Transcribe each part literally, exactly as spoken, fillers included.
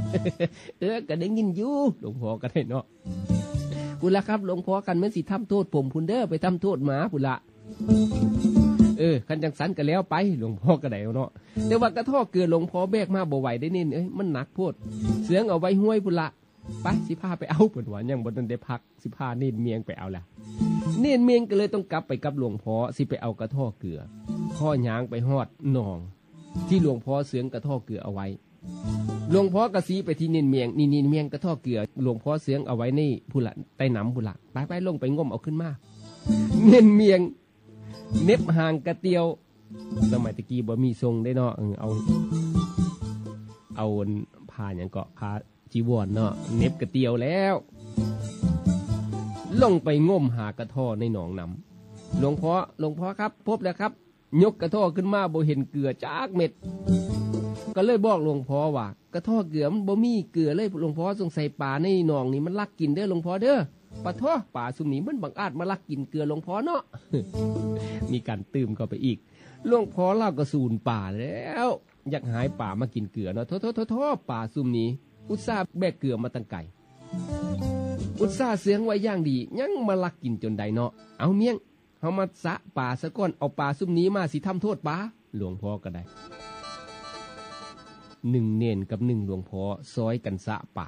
เออก็ได้ยินอยู่หลวงพ่อก็ได้เนาะพุ่นละครับหลวงพ่อกันแม่นสิทำโทษผมพุ่นเด้อไปทำโทษหมาพุ่นละเออคันจังสันก็แล้วไปหลวงพ่อก็ได้เนาะแต่ว่ากระท่อเกลือหลวงพ่อแบกมาบ่ไหวได้นี่เอ้ยมันหนักโพดเสืองเอาไว้ห้วยพุ่นละไปสิพาไปเอาเพิ่นว่ายังบ่ทันได้พักสิพาเน้นเมียงไปเอาล่ะเน้นเมียงก็เลยต้องกลับไปกับหลวงพ่อสิไปเอากระท่อเกลือข้อย่างไปฮอดหนองที่หลวงพ่อเสืองกระท่อเกลือเอาไว้หลวงพ่อกระซีไปที่เน้นเมียงนี่นี่เมียงกระท่อเกลือหลวงพ่อเสืองเอาไว้นี่พุ่นละใต้น้ำพุ่นละไปไปลงไปงมเอาขึ้นมาเน้นเมียงเน็บห่างกระเตียวสมัยตะกี้บ่มีทรงได้เนาะเอาเอาผ้าหยังเกาะผ้าจีวรเนาะเน็บกระเตียวแล้วลงไปงมหากระท่อในหนองน้ำหลวงพ่อหลวงพ่อครับพบแล้วครับยกกระท่อขึ้นมาบ่เห็นเกลือจากเม็ดก็เลยบอกหลวงพ่อว่ากระท่อเกลือมันบ่มีเกลือเลยหลวงพ่อสงสัยป่าในหนองนี่มันลักกินเด้อหลวงพ่อเด้อปะท้อป่าซุมนี้มันบังอาจมาลักกินเกลือหลวงพ่อเนาะ มีการตื่มเข้าไปอีกหลวงพ่อเล่าก็สูญป่าแล้วอยากหายป่ามากินเกลือเนาะโทษๆๆป่าซุมนี้อุตส่าห์แบกเกลือมาตั้งไกลอุตส่าห์เสียงไว้อย่างดียังมาลักกินจนใดเนาะเอาเมียงเฮามาสะป่าซะก่อนเอาป่าซุมนี้มาสิทำโทษป่าหลวงพ่อก็ได้หนึ่งเนนกับหนึ่งหลวงพ่อซอยกันสะป่า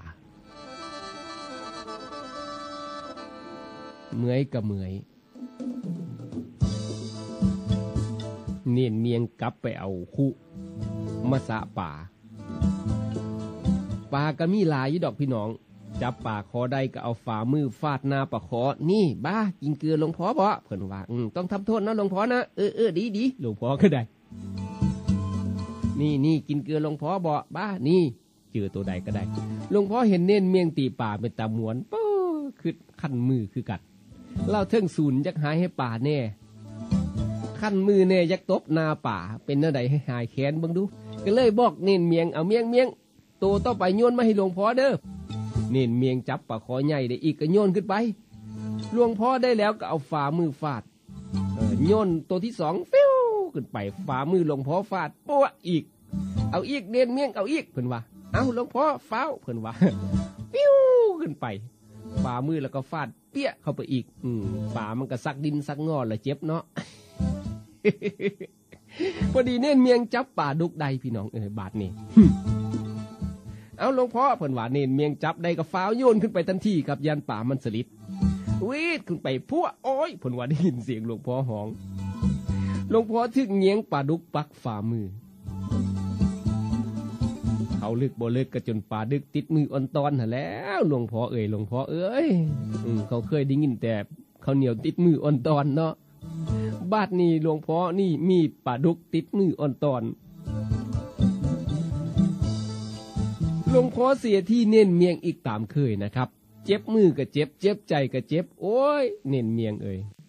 เมื่อยกับเมื่อยเนียนเมียงกลับไปเอาคุมาสะป่าป่าก็มีหลายอยู่ดอกพี่น้องจับป่าคอได้ก็เอาฝ่ามือฟาดหน้าป่าคอนี่บ้ากินเกลือหลวงพ่อบ่เพิ่นว่าอืมต้องทำโทษนะหลวงพ่อนะเออเออดีดีหลวงพ่อก็ได้นี่นี่กินเกลือหลวงพ่อบ่บ้านี่เจอตัวใดก็ได้หลวงพ่อเห็นเน้นเมียงตีป่าเป็นตาหมวนป๊อคือขั้นมือคือกัดเล่าเทิงศูนย์ยักหายให้ป่าแน่ขั้นมือแน่ยักตบนาป่าเป็นเนื้อใดให้หายแขนบังดูก็เลยบอกเน้นเมียงเอาเมียงเมียงโตต่อไปโยนมาให้หลวงพ่อเด้อเน้นเมียงจับป่าคอใหญ่ได้อีกก็โยนขึ้นไปหลวงพ่อได้แล้วก็เอาฝ่ามือฟาดโยนตัวที่สองฟิวขึ้นไปฝ่ามือหลวงพ่อฟาดปั๊วอีกเอาอีกเน้นเมียงเอาอีกเพิ่นว่าเอาหลวงพ่อฟ้าวเพิ่นว่าฟิวขึ้นไปฝ่ามือแล้วก็ฟาดเปี้ยเข้าไปอีกอืมป่ามันก็ซักดินซักงอแล้วเจ็บเนาะ พอดีเน้นเมียงจับป่าดุกใดพี่น้องเออบาดนี่ เอาหลวงพ่อเพิ่นว่าเน้นเมียงจับใดก็ฟ้าวโยนขึ้นไปทันทีครับยันป่ามันสลิดวีดขึ้นไปพัวโอ้ยเพิ่นว่าได้ยินเสียงหลวงพ่อฮ้องหลวงพ่อถึกเงียงป่าดุกปักฝ่ามือเขาลึกบ่ลึกก็จนป่าดึกติดมืออ่อนตอนหั่นแล้วหลวงพ่อเอ่ยหลวงพ่อเอ้ยอืมเขาเคยได้ยินแต่ข้าวเหนียวติดมืออ่อนตอนเนาะบาดนี้หลวงพ่อนี่มีป่าดุกติดมืออ่อนตอนหลวงพ่อเสียที่เน้นเมียงอีกตามเคยนะครับเจ็บมือก็เจ็บเจ็บใจก็เจ็บโอ้ยเน้นเมียงเอ่ย